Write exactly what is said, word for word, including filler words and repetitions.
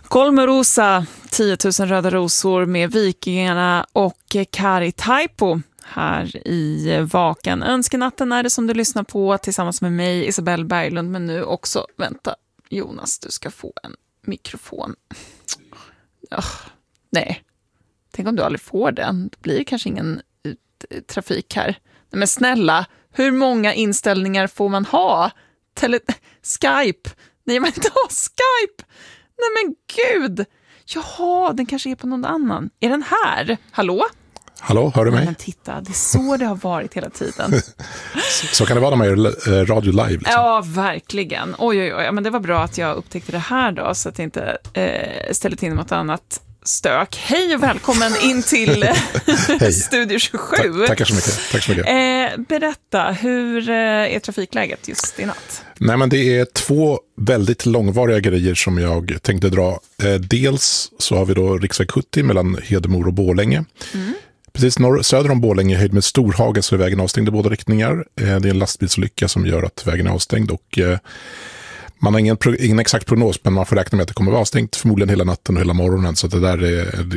Kolmerosa, tio tusen röda rosor med Vikingarna och Kari Taipo här i Vakan. Önskenatten är det som du lyssnar på tillsammans med mig, Isabelle Berglund, men nu också, vänta, Jonas, du ska få en mikrofon. Oh, nej, tänk om du aldrig får den. Det blir kanske ingen uh, trafik här. Nej, men snälla, hur många inställningar får man ha? Tele- Skype? Nej, men inte ha Skype! Nej men gud! Jaha, den kanske är på någon annan. Är den här? Hallå? Hallå, hör du mig? Nej, men titta, det är så det har varit hela tiden. så, så kan det vara när man gör radio live. Liksom. Ja, verkligen. Oj, oj, oj. Men det var bra att jag upptäckte det här då, så att jag inte eh, ställde till något annat stök. Hej och välkommen in till Studio tjugosju. Ta- tackar så mycket. Tack så mycket. Eh, berätta, hur eh, är trafikläget just i natt? Nej, men det är två väldigt långvariga grejer som jag tänkte dra. Eh, dels så har vi då riksväg sjuttio mellan Hedemora och Borlänge. Mm. Precis norr, söder om Borlänge, höjd med Storhagen, så är vägen avstängd i båda riktningar. Eh, det är en lastbilsolycka som gör att vägen är avstängd och eh, man har ingen, ingen exakt prognos, men man får räkna med att det kommer vara avstängt förmodligen hela natten och hela morgonen. Så det där är